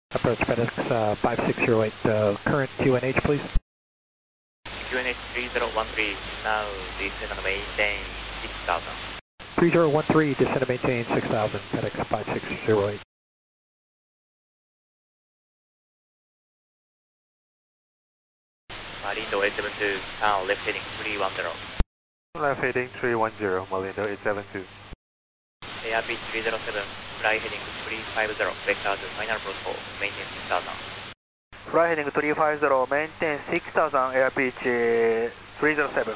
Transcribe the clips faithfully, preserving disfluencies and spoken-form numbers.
Approach FedEx uh, five six zero eight, uh, current Q N H please. Q N H three zero one three, now descend and maintain six thousand. three zero one three, descend and maintain six thousand, FedEx five six zero eight. Malindo eight seven two, now left heading three one zero. Left heading three one zero, Malindo eight seven two. Airbus three zero seven, fly heading three five zero, vector to final protocol, maintain six thousand. Fly heading three five zero, maintain six thousand, Airbus uh, three zero seven.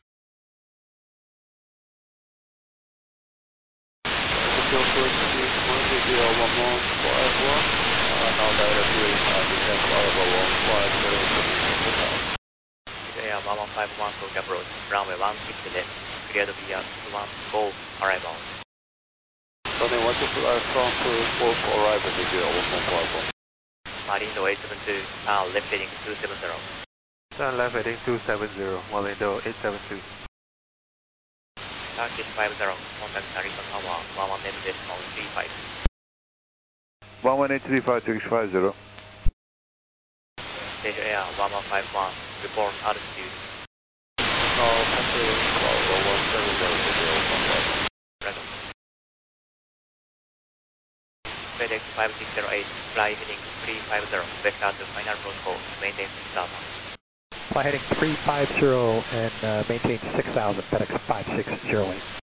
Air one one five one for approach, runway one six left, cleared via one go, arrival. Runway one six left, front to four for arrival, via one one five one. Malindo eight seven two, now left heading two seven zero. Turn left heading two seven zero, Malindo eight seven two. Turkish five zero, contact Narita Tower, one one eight decimal three five. one one eight three five six five zero. Stage Air one one five one, report altitude. Uh, one one seven zero, via one one five. Right. FedEx five six zero eight, fly heading three five zero, vector to final protocol, maintain six thousand. Fly heading three five zero and uh, maintain six thousand, FedEx five six zero eight.